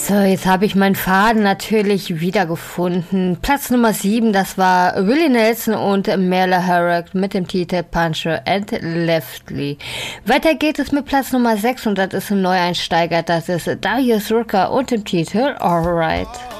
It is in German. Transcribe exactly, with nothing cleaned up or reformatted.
So, jetzt habe ich meinen Faden natürlich wiedergefunden. Platz Nummer sieben, das war Willie Nelson und Merle Herrick mit dem Titel Puncher and Leftly. Weiter geht es mit Platz Nummer sechs und das ist ein Neueinsteiger, das ist Darius Rucker und dem Titel Alright.